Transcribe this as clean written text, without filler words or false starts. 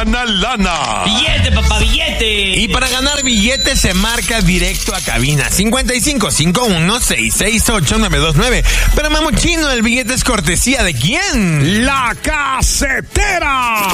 gana lana. ¡Billete, papá, billete! Y para ganar billetes se marca directo a cabina 5551-668-929. Pero Mamuchino, el billete es cortesía ¿de quién? La Casetera.